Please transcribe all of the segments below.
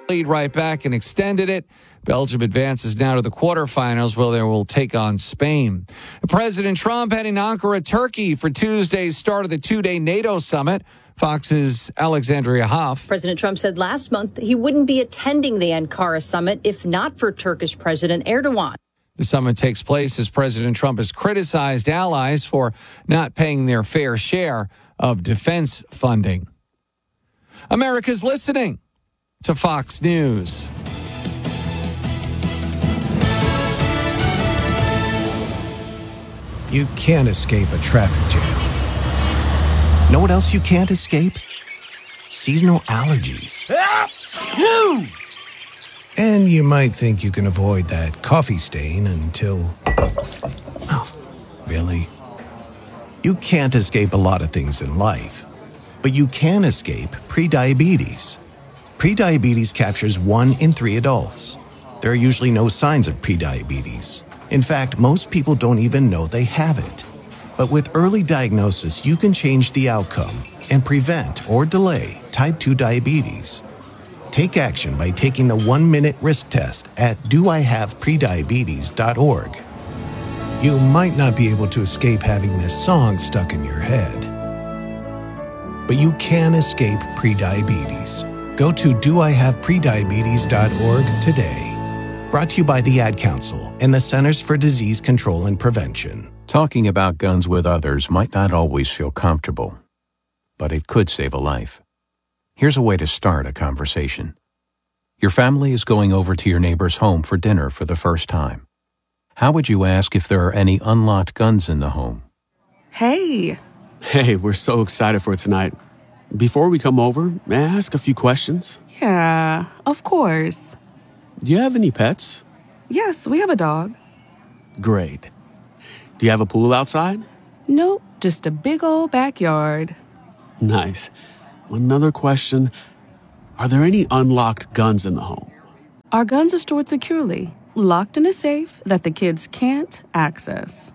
lead right back and extended it. Belgium advances now to the quarterfinals where they will take on Spain. President Trump heading to Ankara, Turkey for Tuesday's start of the two-day NATO summit. Fox's Alexandria Hoff. President Trump said last month he wouldn't be attending the Ankara summit if not for Turkish President Erdogan. The summit takes place as President Trump has criticized allies for not paying their fair share of defense funding. America's listening to Fox News. You can't escape a traffic jam. Know what else you can't escape? Seasonal allergies. And you might think you can avoid that coffee stain until... Oh, really? You can't escape a lot of things in life, but you can escape prediabetes. Prediabetes captures 1 in 3 adults. There are usually no signs of prediabetes. In fact, most people don't even know they have it. But with early diagnosis, you can change the outcome and prevent or delay type 2 diabetes. Take action by taking the 1-minute risk test at doihaveprediabetes.org. You might not be able to escape having this song stuck in your head, but you can escape prediabetes. Go to doihaveprediabetes.org today. Brought to you by the Ad Council and the Centers for Disease Control and Prevention. Talking about guns with others might not always feel comfortable, but it could save a life. Here's a way to start a conversation. Your family is going over to your neighbor's home for dinner for the first time. How would you ask if there are any unlocked guns in the home? Hey, we're so excited for tonight. Before we come over, may I ask a few questions? Yeah, of course. Do you have any pets? Yes, we have a dog. Great. Do you have a pool outside? Nope, just a big old backyard. Nice. Another question. Are there any unlocked guns in the home? Our guns are stored securely, locked in a safe that the kids can't access.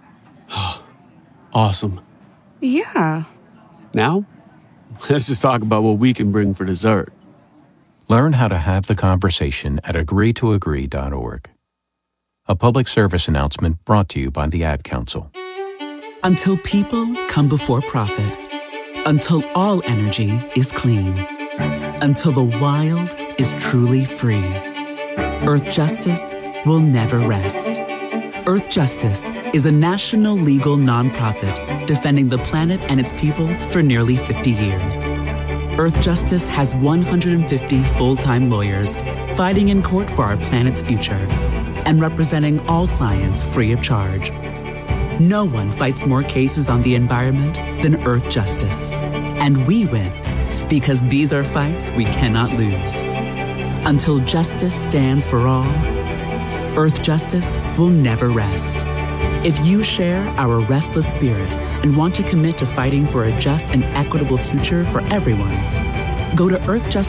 Awesome. Yeah. Now, let's just talk about what we can bring for dessert. Learn how to have the conversation at agreetoagree.org. A public service announcement brought to you by the Ad Council. Until people come before profit. Until all energy is clean. Until the wild is truly free. Earth Justice will never rest. Earth Justice is a national legal nonprofit defending the planet and its people for nearly 50 years. Earth Justice has 150 full-time lawyers fighting in court for our planet's future and representing all clients free of charge. No one fights more cases on the environment than Earth Justice. And we win because these are fights we cannot lose. Until justice stands for all, Earth Justice will never rest. If you share our restless spirit and want to commit to fighting for a just and equitable future for everyone, go to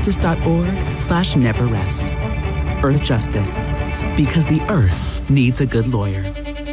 earthjustice.org/neverrest. Earth Justice, because the Earth needs a good lawyer.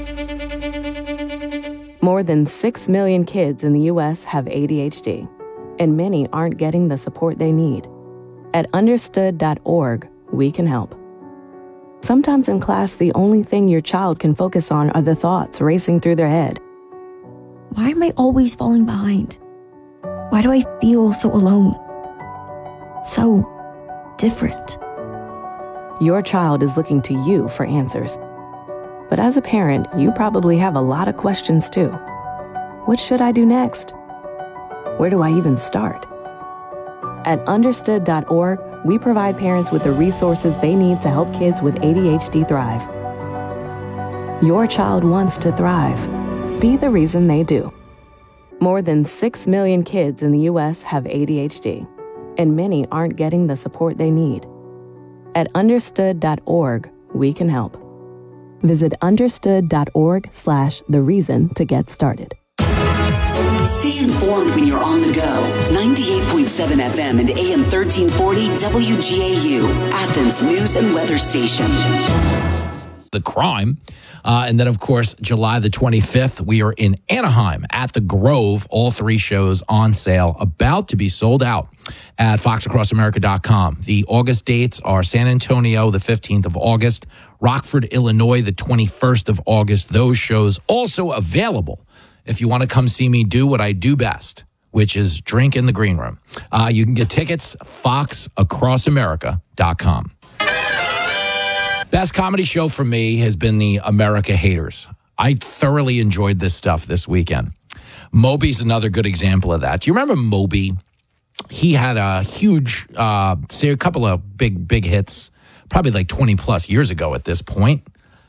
More than 6 million kids in the U.S. have ADHD, and many aren't getting the support they need. At understood.org, we can help. Sometimes in class, the only thing your child can focus on are the thoughts racing through their head. Why am I always falling behind? Why do I feel so alone? So different. Your child is looking to you for answers. But as a parent, you probably have a lot of questions too. What should I do next? Where do I even start? At understood.org, we provide parents with the resources they need to help kids with ADHD thrive. Your child wants to thrive. Be the reason they do. More than 6 million kids in the U.S. have ADHD, and many aren't getting the support they need. At understood.org, we can help. Visit understood.org/thereason to get started. Stay informed when you're on the go. 98.7 FM and AM 1340 WGAU, Athens News and Weather Station. the crime. And then, of course, July the 25th, we are in Anaheim at the Grove. All 3 shows on sale, about to be sold out at foxacrossamerica.com. The August dates are San Antonio, the 15th of August, Rockford, Illinois, the 21st of August. Those shows also available if you want to come see me do what I do best, which is drink in the green room. You can get tickets, foxacrossamerica.com. Best comedy show for me has been the America Haters. I thoroughly enjoyed this stuff this weekend. Moby's another good example of that. Do you remember Moby? He had a huge, a couple of big hits, probably like 20 plus years ago at this point.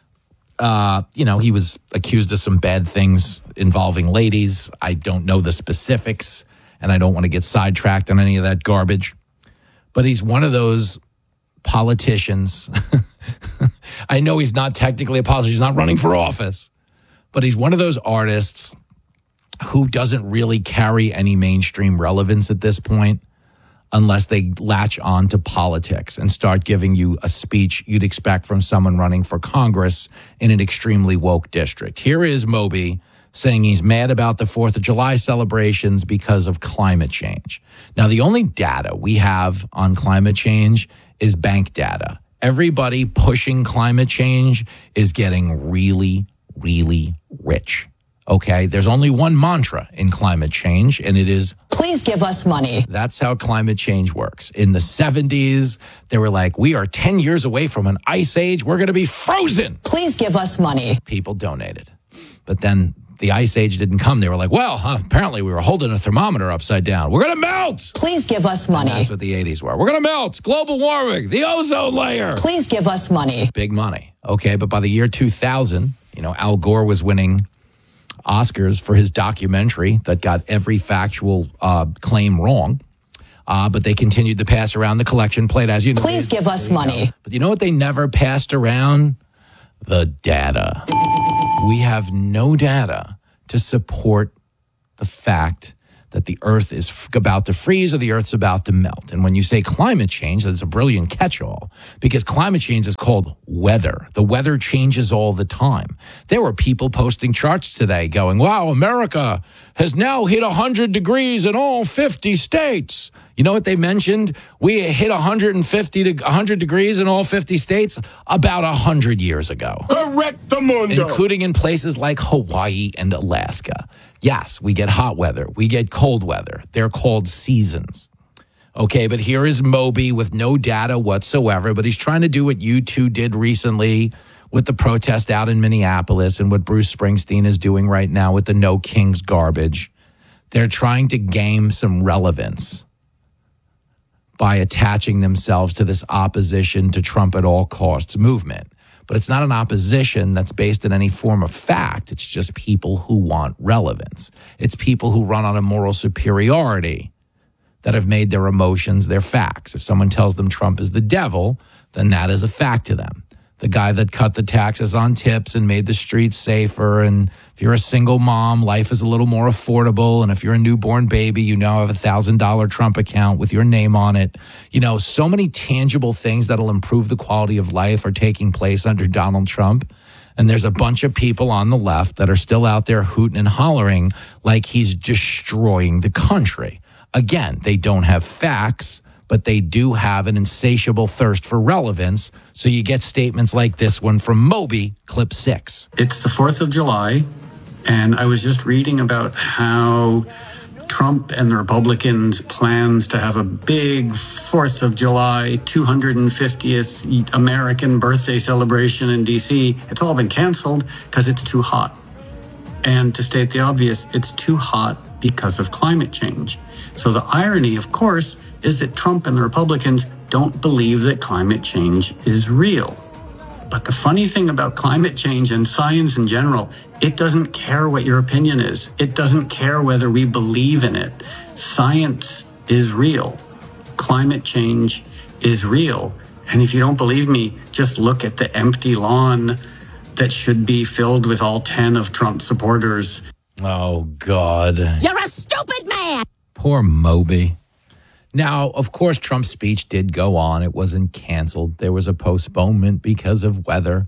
He was accused of some bad things involving ladies. I don't know the specifics, and I don't want to get sidetracked on any of that garbage. But he's one of those politicians. I know he's not technically a politician. He's not running for office. But he's one of those artists who doesn't really carry any mainstream relevance at this point unless they latch on to politics and start giving you a speech you'd expect from someone running for Congress in an extremely woke district. Here is Moby saying he's mad about the 4th of July celebrations because of climate change. Now, the only data we have on climate change is bank data. Everybody pushing climate change is getting really, really rich. Okay, there's only one mantra in climate change, and it is, please give us money. That's how climate change works. In the 70s, they were like, we are 10 years away from an ice age. We're going to be frozen. Please give us money. People donated. But then the ice age didn't come. They were like, well, apparently we were holding a thermometer upside down. We're going to melt. Please give us money. And that's what the 80s were. We're going to melt. Global warming. The ozone layer. Please give us money. Big money. Okay, but by the year 2000, Al Gore was winning Oscars for his documentary that got every factual claim wrong. But they continued to pass around the collection plate, as you know. Please give us money. But you know what they never passed around? The data. We have no data to support the fact that the Earth is about to freeze or the Earth's about to melt. And when you say climate change, that's a brilliant catch-all, because climate change is called weather. The weather changes all the time. There were people posting charts today going, wow, America has now hit 100 degrees in all 50 states. You know what they mentioned? We hit 150 to 100 degrees in all 50 states about 100 years ago. Correctamundo. Including in places like Hawaii and Alaska. Yes, we get hot weather. We get cold weather. They're called seasons. Okay, but here is Moby with no data whatsoever, but he's trying to do what U2 did recently with the protest out in Minneapolis and what Bruce Springsteen is doing right now with the No Kings garbage. They're trying to game some relevance by attaching themselves to this opposition to Trump at all costs movement. But it's not an opposition that's based in any form of fact. It's just people who want relevance. It's people who run on a moral superiority that have made their emotions their facts. If someone tells them Trump is the devil, then that is a fact to them. The guy that cut the taxes on tips and made the streets safer. And if you're a single mom, life is a little more affordable. And if you're a newborn baby, you now have a $1,000 Trump account with your name on it. So many tangible things that'll improve the quality of life are taking place under Donald Trump. And there's a bunch of people on the left that are still out there hooting and hollering like he's destroying the country. Again, they don't have facts, but they do have an insatiable thirst for relevance. So you get statements like this one from Moby, clip 6. It's the 4th of July, and I was just reading about how Trump and the Republicans' plans to have a big 4th of July, 250th American birthday celebration in D.C., it's all been canceled because it's too hot. And to state the obvious, it's too hot because of climate change. So the irony, of course, is that Trump and the Republicans don't believe that climate change is real. But the funny thing about climate change and science in general, it doesn't care what your opinion is. It doesn't care whether we believe in it. Science is real. Climate change is real. And if you don't believe me, just look at the empty lawn that should be filled with all 10 of Trump's supporters. Oh, God. You're a stupid man. Poor Moby. Now, of course, Trump's speech did go on. It wasn't canceled. There was a postponement because of weather.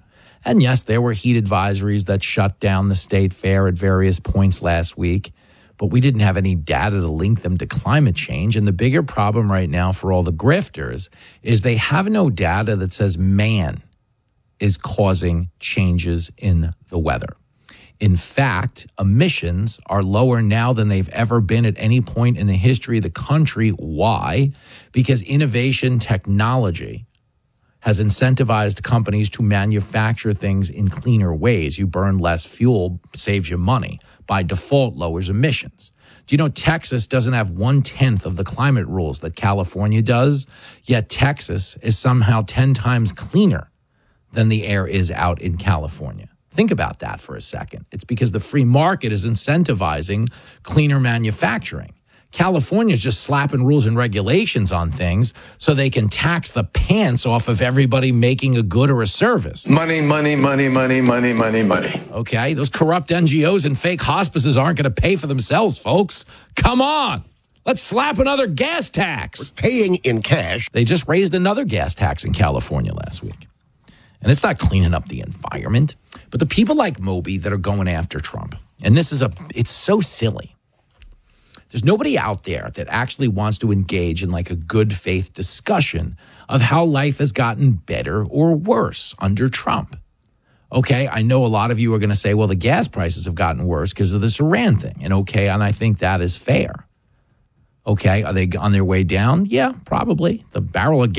And yes, there were heat advisories that shut down the state fair at various points last week, but we didn't have any data to link them to climate change. And the bigger problem right now for all the grifters is they have no data that says man is causing changes in the weather. In fact, emissions are lower now than they've ever been at any point in the history of the country. Why? Because innovation technology has incentivized companies to manufacture things in cleaner ways. You burn less fuel, saves you money. By default, lowers emissions. Do you know Texas doesn't have 1/10 of the climate rules that California does? Yet Texas is somehow 10 times cleaner than the air is out in California. Think about that for a second. It's because the free market is incentivizing cleaner manufacturing. California's just slapping rules and regulations on things so they can tax the pants off of everybody making a good or a service. Money, money, money, money, money, money, money. Okay, those corrupt NGOs and fake hospices aren't going to pay for themselves, folks. Come on. Let's slap another gas tax. We're paying in cash. They just raised another gas tax in California last week. And it's not cleaning up the environment. But the people like Moby that are going after Trump, and it's so silly. There's nobody out there that actually wants to engage in like a good faith discussion of how life has gotten better or worse under Trump. Okay, I know a lot of you are going to say, well, the gas prices have gotten worse because of this Iran thing. And okay, and I think that is fair. Okay, are they on their way down? Yeah, probably. A barrel of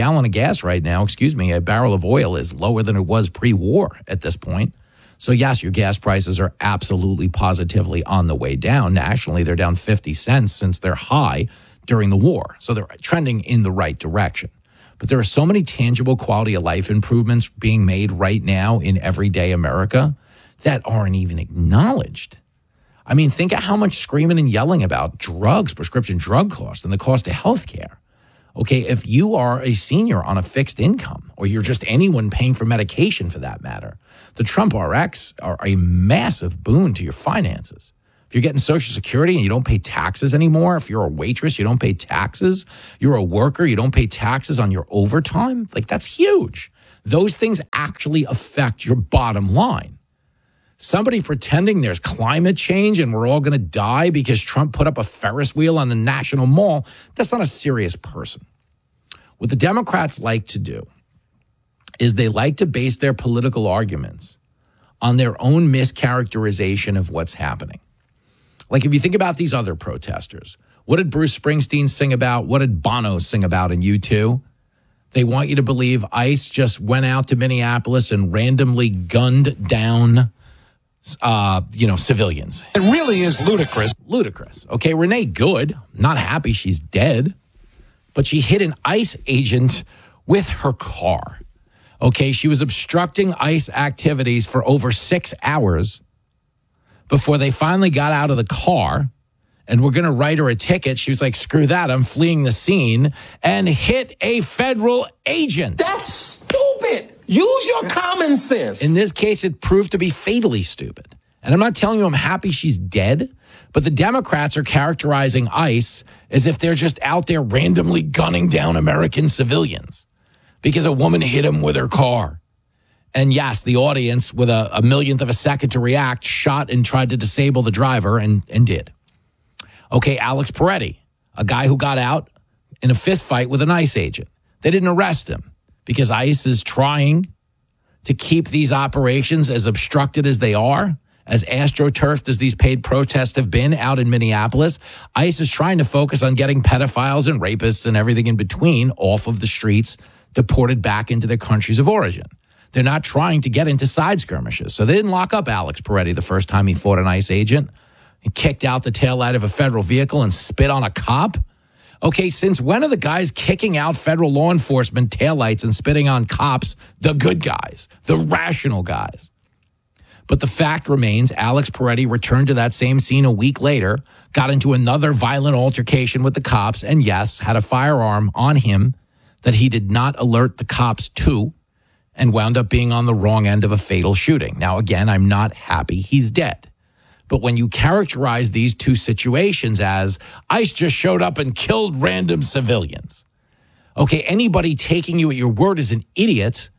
oil is lower than it was pre-war at this point. So yes, your gas prices are absolutely positively on the way down. Nationally, they're down 50 cents since their high during the war. So they're trending in the right direction. But there are so many tangible quality of life improvements being made right now in everyday America that aren't even acknowledged. I mean, think of how much screaming and yelling about drugs, prescription drug costs, and the cost of health care. Okay, if you are a senior on a fixed income, or you're just anyone paying for medication for that matter, the Trump RX are a massive boon to your finances. If you're getting Social Security and you don't pay taxes anymore, if you're a waitress, you don't pay taxes, you're a worker, you don't pay taxes on your overtime, like that's huge. Those things actually affect your bottom line. Somebody pretending there's climate change and we're all going to die because Trump put up a Ferris wheel on the National Mall, that's not a serious person. What the Democrats like to do is they like to base their political arguments on their own mischaracterization of what's happening. Like if you think about these other protesters, what did Bruce Springsteen sing about? What did Bono sing about in U2? They want you to believe ICE just went out to Minneapolis and randomly gunned down civilians. It really is ludicrous. Ludicrous. Okay, Renee Good, not happy she's dead, but she hit an ICE agent with her car. Okay, she was obstructing ICE activities for over 6 hours before they finally got out of the car and were going to write her a ticket. She was like, screw that, I'm fleeing the scene, and hit a federal agent. That's stupid. Use your common sense. In this case, it proved to be fatally stupid. And I'm not telling you I'm happy she's dead, but the Democrats are characterizing ICE as if they're just out there randomly gunning down American civilians because a woman hit him with her car. And yes, the audience, with a millionth of a second to react, shot and tried to disable the driver and did. Okay, Alex Peretti, a guy who got out in a fist fight with an ICE agent. They didn't arrest him because ICE is trying to keep these operations as obstructed as they are, as astroturfed as these paid protests have been out in Minneapolis. ICE is trying to focus on getting pedophiles and rapists and everything in between off of the streets, deported back into their countries of origin. They're not trying to get into side skirmishes. So they didn't lock up Alex Peretti the first time he fought an ICE agent. He kicked out the taillight of a federal vehicle and spit on a cop. Okay, since when are the guys kicking out federal law enforcement taillights and spitting on cops the good guys, the rational guys? But the fact remains, Alex Peretti returned to that same scene a week later, got into another violent altercation with the cops, and yes, had a firearm on him that he did not alert the cops to, and wound up being on the wrong end of a fatal shooting. Now, again, I'm not happy he's dead. But when you characterize these two situations as ICE just showed up and killed random civilians, okay, anybody taking you at your word is an idiot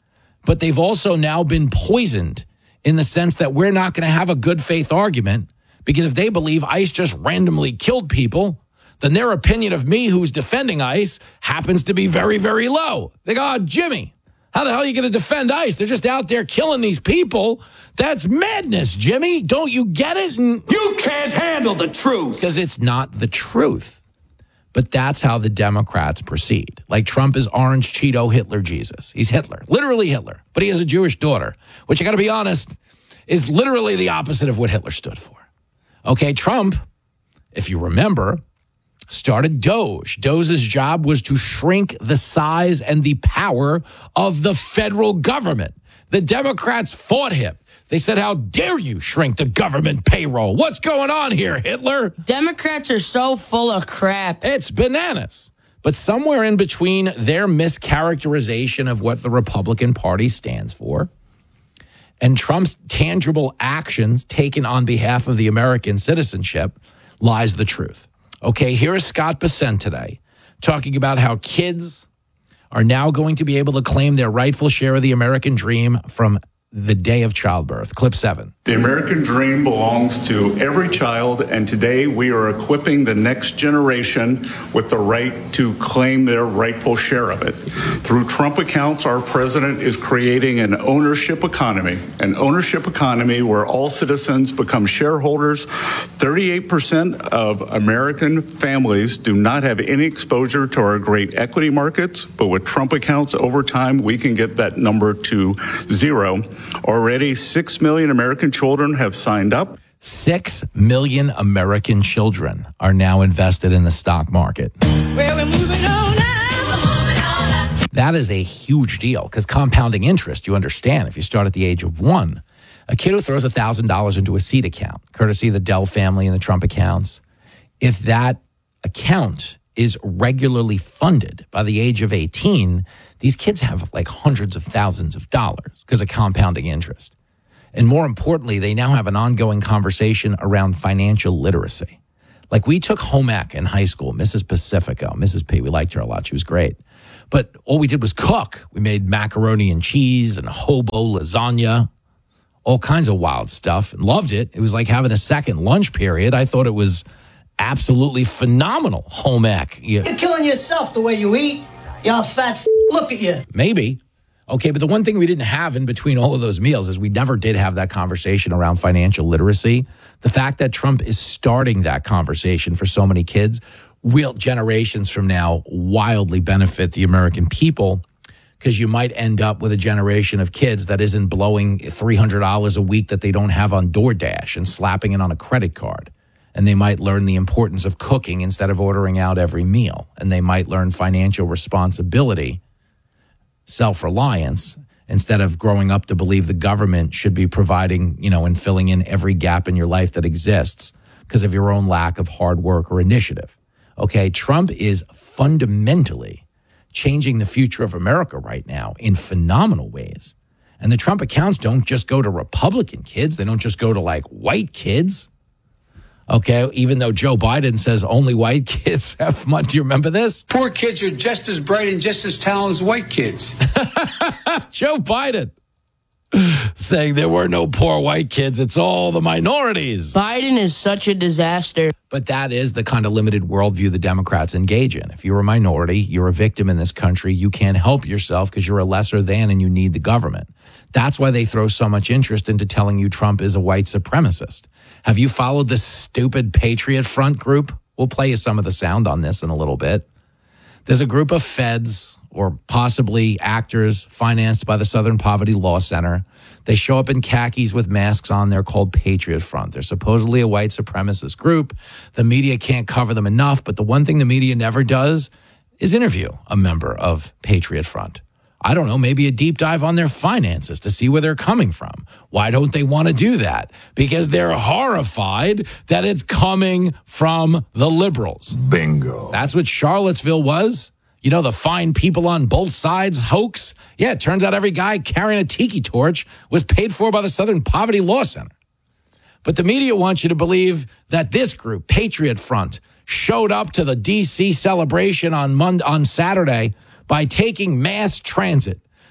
but they've also now been poisoned in the sense that we're not going to have a good faith argument, because if they believe ICE just randomly killed people, then their opinion of me, who's defending ICE, happens to be very, very low. They go, oh, Jimmy, how the hell are you going to defend ICE? They're just out there killing these people. That's madness, Jimmy. Don't you get it? And You can't handle the truth. because it's not the truth. But that's how the Democrats proceed. Like Trump is Orange Cheeto Hitler Jesus. He's Hitler, literally Hitler. But he has a Jewish daughter, which I got to be honest, is literally the opposite of what Hitler stood for. Okay, Trump, if you remember, started Doge. Doge's job was to shrink the size and the power of the federal government. The Democrats fought him. They said, how dare you shrink the government payroll? What's going on here, Hitler? Democrats are so full of crap. It's bananas. But somewhere in between their mischaracterization of what the Republican Party stands for and Trump's tangible actions taken on behalf of the American citizenship lies the truth. Okay, here is Scott Bessent today talking about how kids are now going to be able to claim their rightful share of the American dream from the day of childbirth. Clip 7. The American dream belongs to every child, and today we are equipping the next generation with the right to claim their rightful share of it. Through Trump accounts, our president is creating an ownership economy where all citizens become shareholders. 38% of American families do not have any exposure to our great equity markets, but with Trump accounts, over time, we can get that number to 0. Already, 6 million American children have signed up. 6 million American children are now invested in the stock market. Well, we're moving on now. That is a huge deal because compounding interest, you understand, if you start at the age of 1, a kid who throws $1,000 into a seed account, courtesy of the Dell family and the Trump accounts, if that account is regularly funded by the age of 18, these kids have like hundreds of thousands of dollars because of compounding interest. And more importantly, they now have an ongoing conversation around financial literacy. Like we took home ec in high school, Mrs. Pacifico, Mrs. P, we liked her a lot. She was great. But all we did was cook. We made macaroni and cheese and hobo lasagna, all kinds of wild stuff, and loved it. It was like having a second lunch period. I thought it was absolutely phenomenal home ec. You're killing yourself the way you eat. You're a fat look at you. Maybe. Okay, but the one thing we didn't have in between all of those meals is we never did have that conversation around financial literacy. The fact that Trump is starting that conversation for so many kids will, generations from now, wildly benefit the American people, because you might end up with a generation of kids that isn't blowing $300 a week that they don't have on DoorDash and slapping it on a credit card. And they might learn the importance of cooking instead of ordering out every meal. And they might learn financial responsibility, self-reliance, instead of growing up to believe the government should be providing, and filling in every gap in your life that exists because of your own lack of hard work or initiative. Okay, Trump is fundamentally changing the future of America right now in phenomenal ways. And the Trump accounts don't just go to Republican kids. They don't just go to like white kids. Okay, even though Joe Biden says only white kids have money. Do you remember this? Poor kids are just as bright and just as talented as white kids. Joe Biden saying there were no poor white kids. It's all the minorities. Biden is such a disaster. But that is the kind of limited worldview the Democrats engage in. If you're a minority, you're a victim in this country. You can't help yourself because you're a lesser than and you need the government. That's why they throw so much interest into telling you Trump is a white supremacist. Have you followed this stupid Patriot Front group? We'll play you some of the sound on this in a little bit. There's a group of feds or possibly actors financed by the Southern Poverty Law Center. They show up in khakis with masks on. They're called Patriot Front. They're supposedly a white supremacist group. The media can't cover them enough, but the one thing the media never does is interview a member of Patriot Front. I don't know, maybe a deep dive on their finances to see where they're coming from. Why don't they want to do that? Because they're horrified that it's coming from the liberals. Bingo. That's what Charlottesville was. The fine people on both sides hoax. Yeah, it turns out every guy carrying a tiki torch was paid for by the Southern Poverty Law Center. But the media wants you to believe that this group, Patriot Front, showed up to the D.C. celebration on Saturday by taking mass transit.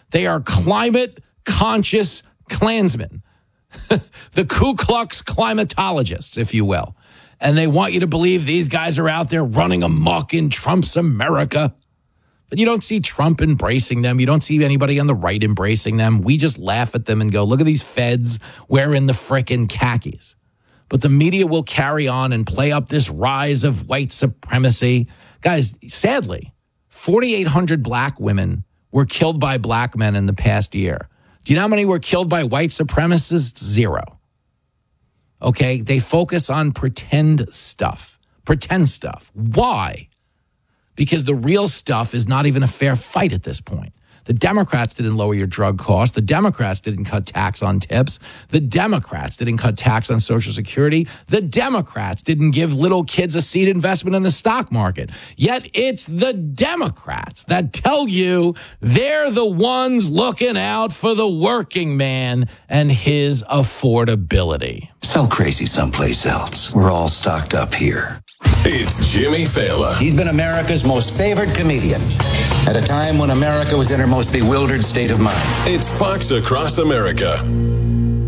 They are climate-conscious Klansmen. The Ku Klux climatologists, if you will. And they want you to believe these guys are out there running amok in Trump's America. But you don't see Trump embracing them. You don't see anybody on the right embracing them. We just laugh at them and go, look at these feds wearing the frickin' khakis. But the media will carry on and play up this rise of white supremacy. Guys, sadly, 4,800 black women were killed by black men in the past year. Do you know how many were killed by white supremacists? 0. Okay, they focus on pretend stuff. Pretend stuff. Why? Because the real stuff is not even a fair fight at this point. The Democrats didn't lower your drug costs. The Democrats didn't cut tax on tips. The Democrats didn't cut tax on Social Security. The Democrats didn't give little kids a seed investment in the stock market. Yet it's the Democrats that tell you they're the ones looking out for the working man and his affordability. Sell crazy someplace else. We're all stocked up here. It's Jimmy Fallon. He's been America's most favored comedian at a time when America was in her most bewildered state of mind. It's Fox Across America.